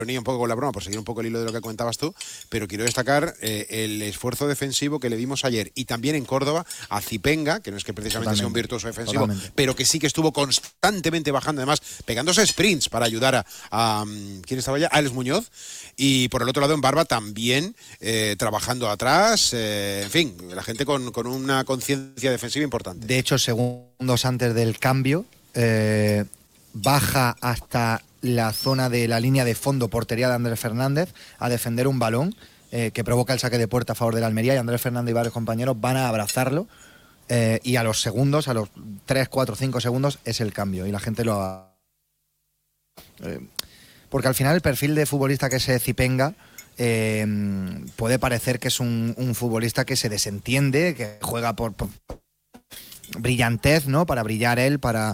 un poco con la broma, por seguir un poco el hilo de lo que comentabas tú, pero quiero destacar el esfuerzo defensivo que le vimos ayer y también en Córdoba a Zipenga, que no es que precisamente sea un virtuoso defensivo, pero que sí que estuvo constantemente bajando, además pegándose sprints para ayudar a ¿quién estaba allá? A Alex Muñoz. Y por el otro lado en Barba también trabajando atrás, en fin, la gente con una conciencia defensiva importante. De hecho, segundos antes del cambio, baja hasta la zona de la línea de fondo, portería de Andrés Fernández, a defender un balón que provoca el saque de puerta a favor de la Almería, y Andrés Fernández y varios compañeros van a abrazarlo, y a los segundos, a los 3, 4, 5 segundos es el cambio, y la gente lo ha... porque al final el perfil de futbolista que se Zipenga puede parecer que es un futbolista que se desentiende, que juega por brillantez, ¿no? Para brillar él, para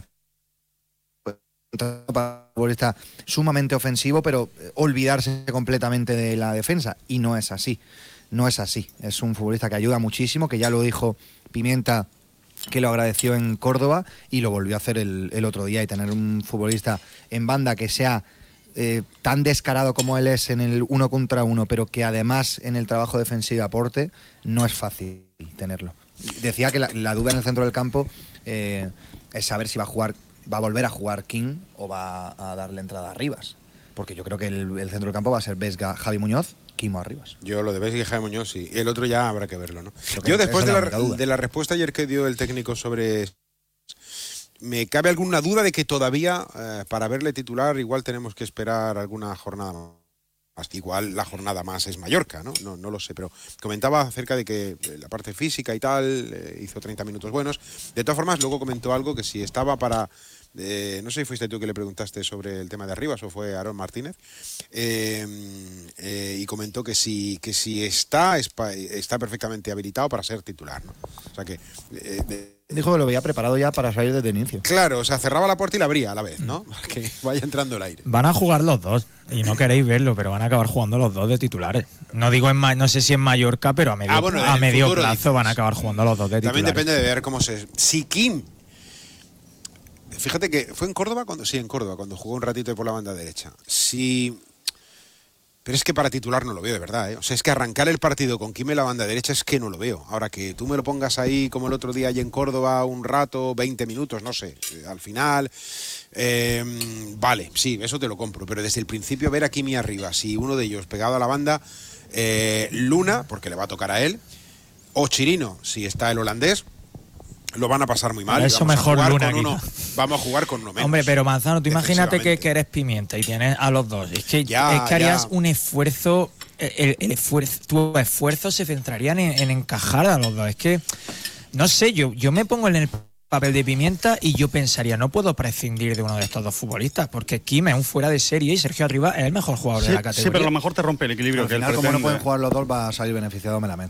un futbolista sumamente ofensivo, pero olvidarse completamente de la defensa, y no es así. No es así. Es un futbolista que ayuda muchísimo, que ya lo dijo Pimienta, que lo agradeció en Córdoba y lo volvió a hacer el otro día, y tener un futbolista en banda que sea tan descarado como él es en el 1 contra 1, pero que además en el trabajo defensivo aporte, no es fácil tenerlo. Decía que la duda en el centro del campo es saber si va a volver a jugar King o va a darle entrada a Rivas, porque yo creo que el centro del campo va a ser Vesga, Javi Muñoz, Quimo Arribas. Yo lo de Vesga y Javi Muñoz sí, el otro ya habrá que verlo, ¿no? Yo después de la respuesta ayer que dio el técnico sobre... Me cabe alguna duda de que todavía para verle titular igual tenemos que esperar alguna jornada más. Igual la jornada más es Mallorca, ¿no? No lo sé, pero comentaba acerca de que la parte física y tal, hizo 30 minutos buenos. De todas formas, luego comentó algo que si estaba para... no sé si fuiste tú que le preguntaste sobre el tema de Arribas o fue Aarón Martínez, y comentó que si está perfectamente habilitado para ser titular, ¿no? O sea que... dijo que lo veía preparado ya para salir desde el inicio. Claro, o sea, cerraba la puerta y la abría a la vez, ¿no? Para que vaya entrando el aire. Van a jugar los dos, y no queréis verlo, pero van a acabar jugando los dos de titulares. No digo no sé si en Mallorca, pero a medio plazo van a acabar jugando los dos de titulares. También depende de ver cómo se... Si Kim... Fíjate que fue en Córdoba cuando jugó un ratito por la banda derecha. Sí... Pero es que para titular no lo veo, de verdad, ¿eh? O sea, es que arrancar el partido con Kim en la banda derecha es que no lo veo. Ahora que tú me lo pongas ahí como el otro día allí en Córdoba un rato, 20 minutos, no sé, al final... vale, sí, eso te lo compro. Pero desde el principio ver a Kim y arriba, si uno de ellos pegado a la banda, Luna, porque le va a tocar a él, o Chirino, si está el holandés, lo van a pasar muy mal. Eso mejor Luna aquí. Vamos a jugar con uno menos. Hombre, pero Manzano, tú imagínate que eres Pimienta y tienes a los dos. Es que harías un esfuerzo, tu esfuerzo se centraría en encajar a los dos. Es que, no sé, yo me pongo en el papel de Pimienta y yo pensaría, no puedo prescindir de uno de estos dos futbolistas, porque Kim es un fuera de serie y Sergio Arribas es el mejor jugador de la categoría. Sí, pero a lo mejor te rompe el equilibrio. Al final, como no pueden jugar los dos, va a salir beneficiado Melamed.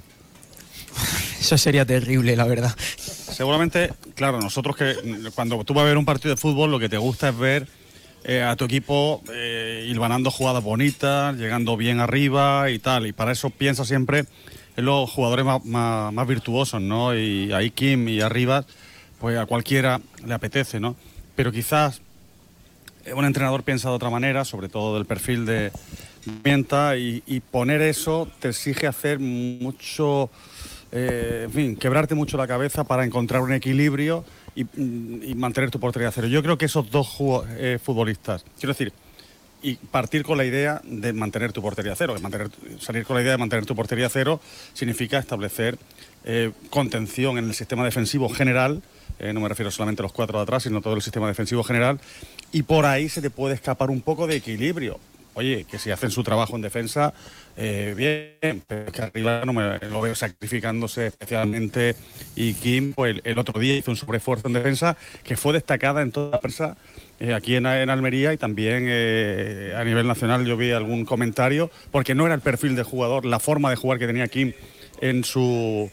Eso sería terrible, la verdad. Seguramente, claro, nosotros que cuando tú vas a ver un partido de fútbol, lo que te gusta es ver a tu equipo hilvanando jugadas bonitas, llegando bien arriba y tal. Y para eso piensa siempre en los jugadores más virtuosos, ¿no? Y ahí Kim y Arribas, pues a cualquiera le apetece, ¿no? Pero quizás un entrenador piensa de otra manera, sobre todo del perfil de Pimienta, y poner eso te exige hacer mucho... en fin, quebrarte mucho la cabeza para encontrar un equilibrio y mantener tu portería a cero. Yo creo que esos dos futbolistas, quiero decir, y partir con la idea de mantener tu portería a cero, salir con la idea de mantener tu portería a cero significa establecer contención en el sistema defensivo general, no me refiero solamente a los 4 de atrás, sino todo el sistema defensivo general, y por ahí se te puede escapar un poco de equilibrio. Oye, que si hacen su trabajo en defensa, bien, pero es que arriba no me lo veo sacrificándose especialmente. Y Kim, pues el otro día hizo un sobreesfuerzo en defensa que fue destacada en toda la prensa aquí en Almería, y también a nivel nacional yo vi algún comentario, porque no era el perfil de jugador, la forma de jugar que tenía Kim en su...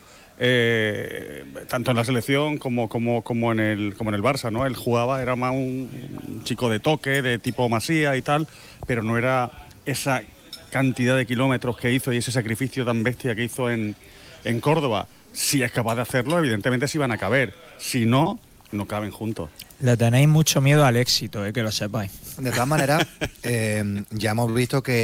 tanto en la selección como en el Barça, ¿no? Él jugaba, era más un chico de toque, de tipo Masía y tal, pero no era esa cantidad de kilómetros que hizo y ese sacrificio tan bestia que hizo en Córdoba. Si es capaz de hacerlo, evidentemente sí van a caber. Si no, no caben juntos. Le tenéis mucho miedo al éxito, que lo sepáis. De todas maneras, ya hemos visto que